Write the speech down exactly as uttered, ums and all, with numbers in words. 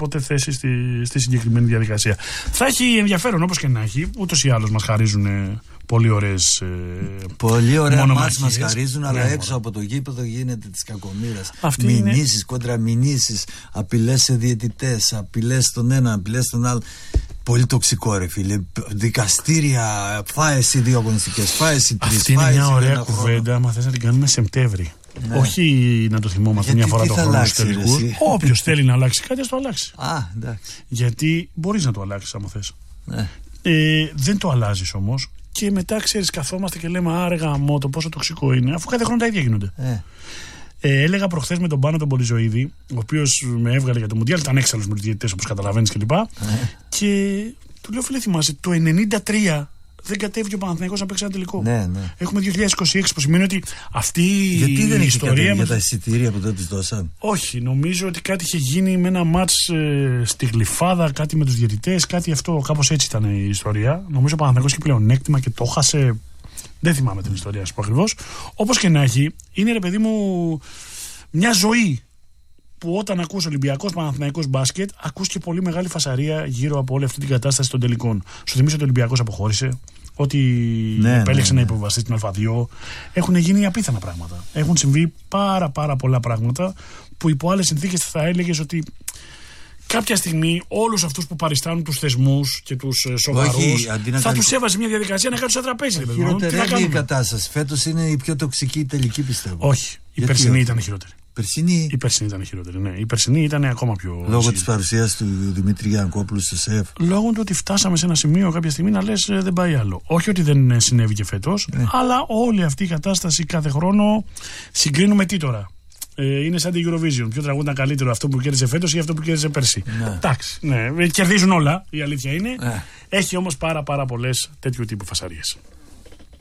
ποτέ θέση στη, στη συγκεκριμένη διαδικασία. Θα έχει ενδιαφέρον όπως και να έχει. Ούτως ή άλλως μας χαρίζουν πολύ ωραίες ε, πολύ ωραία μάτς μας χαρίζουν, αλλά ναι, έξω μόνο από το γήπεδο γίνεται της κακομοίρας. Μηνύσεις, είναι... κοντραμηνύσεις, απειλές σε διαιτητές, απειλές στον ένα, απειλές στον άλλο. Πολύ τοξικό, ρε φίλε. Δικαστήρια, φάε εσύ δύο αγωνιστικές, φάε εσύ τρεις. Αυτή είναι μια ωραία κουβέντα, άμα θες να την κάνουμε Σεπτέμβρη. Ναι. Όχι να το θυμόμαστε γιατί μια φορά το χρόνο στους τελικούς. Όποιος θέλει να αλλάξει κάτι, ας το αλλάξει. Α, εντάξει. Γιατί μπορείς να το αλλάξεις άμα θες. Ναι. Ε, δεν το αλλάζεις όμως. Και μετά, ξέρεις, καθόμαστε και λέμε άργα αμό το πόσο τοξικό είναι, αφού κάθε χρόνο τα ίδια γίνονται. Ε. Ε, έλεγα προχθές με τον Πάνο τον Πολυζωίδη, ο οποίος με έβγαλε για το Μουντιάλ, ήταν έξαλλος με τους διαιτητές όπως καταλαβαίνεις κλπ. Ε. Και του λέω, φίλε, θυμάσαι, το ενενήντα τρία δεν κατέβηκε ο Παναθηναϊκός να παίξει ένα τελικό. Ναι, ναι. Έχουμε δύο χιλιάδες είκοσι έξι που σημαίνει ότι αυτή γιατί δεν η ιστορία. Με... για τα εισιτήρια που δεν τους δώσαν. Όχι, νομίζω ότι κάτι είχε γίνει με ένα μάτς ε, στη Γλυφάδα, κάτι με τους διαιτητές, κάτι αυτό, κάπως έτσι ήταν η ιστορία. Νομίζω ο Παναθηναϊκός είχε πλεονέκτημα και το χάσε. Δεν θυμάμαι την ιστορία, σου πω ακριβώς. Όπως και να έχει, είναι ρε παιδί μου μια ζωή που όταν ακούς Ολυμπιακός Παναθηναϊκός μπάσκετ, ακούς και πολύ μεγάλη φασαρία γύρω από όλη αυτή την κατάσταση των τελικών. Σου θυμίζω ότι ο Ολυμπιακός αποχώρησε, ότι ναι, επέλεξε ναι, ναι. να υποβαστεί στην Α2. Έχουν γίνει απίθανα πράγματα. Έχουν συμβεί πάρα πάρα πολλά πράγματα που υπό άλλες συνθήκες θα έλεγες ότι κάποια στιγμή όλους αυτούς που παριστάνουν τους θεσμούς και τους σοβαρούς θα κάνει... τους έβαζε μια διαδικασία να κάτσουν σε τραπέζι. Χειροτερεύει η κατάσταση. Φέτος είναι η πιο τοξική τελική, πιστεύω. Όχι. Η γιατί περσινή όχι. ήταν χειρότερη. Περσινή. Η περσινή ήταν χειρότερη. Ναι. Η περσινή ήταν ακόμα πιο. Λόγω της παρουσίας του Δημήτρη Γιαννακόπουλου στο ΣΕΦ. Λόγω του ότι φτάσαμε σε ένα σημείο κάποια στιγμή να λες ε, δεν πάει άλλο. Όχι ότι δεν συνέβη και φέτος, ναι. αλλά όλη αυτή η κατάσταση κάθε χρόνο συγκρίνουμε τι τώρα. Ε, είναι σαν την Eurovision. Ποιο τραγούδι ήταν καλύτερο, αυτό που κέρδισε φέτος ή αυτό που κέρδισε πέρσι. Ναι. Εντάξει. Ναι. Κερδίζουν όλα, η αλήθεια είναι. Ναι. Έχει όμως πάρα, πάρα πολλές τέτοιου τύπου φασαρίες.